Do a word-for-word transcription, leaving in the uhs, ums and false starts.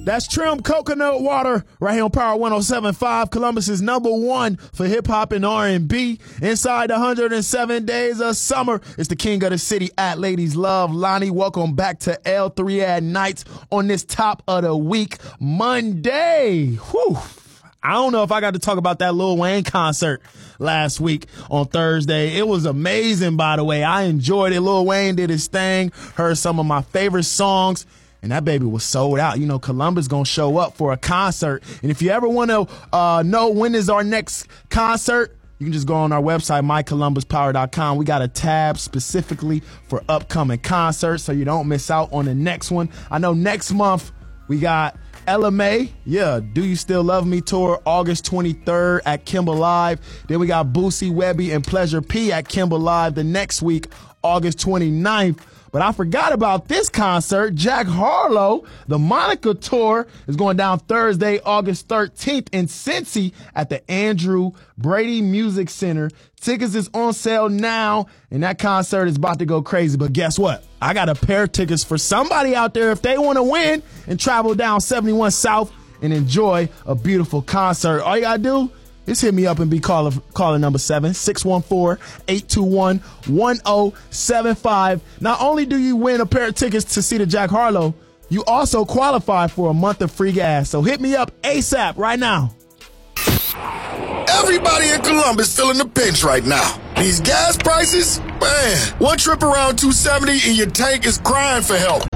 That's Trim Coconut Water right here on Power one oh seven point five, Columbus's number one for hip-hop and R and B. Inside the one hundred seven days of summer, it's the king of the city at Ladies Love, Lonnie. Welcome back to L three at Nights on this top of the week, Monday. Whew. I don't know if I got to talk about that Lil Wayne concert last week on Thursday. It was amazing, by the way. I enjoyed it. Lil Wayne did his thing, heard some of my favorite songs. And that baby was sold out. You know, Columbus going to show up for a concert. And if you ever want to uh, know when is our next concert, you can just go on our website, my columbus power dot com. We got a tab specifically for upcoming concerts so you don't miss out on the next one. I know next month we got Ella Mai, yeah, Do You Still Love Me tour, August twenty-third at Kimber Live. Then we got Boosie, Webby, and Pleasure P at Kimber Live the next week, August twenty-ninth. But I forgot about this concert. Jack Harlow, the Monica Tour, is going down Thursday, August thirteenth in Cincy at the Andrew Brady Music Center. Tickets is on sale now, and that concert is about to go crazy. But guess what? I got a pair of tickets for somebody out there if they want to win and travel down seventy-one South and enjoy a beautiful concert. All you got to do, just hit me up and be caller, caller number seven, six one four, eight two one, one oh seven five. Not only do you win a pair of tickets to see the Jack Harlow, you also qualify for a month of free gas. So hit me up ASAP right now. Everybody in Columbus feeling the pinch right now. These gas prices, man, one trip around two seventy and your tank is crying for help.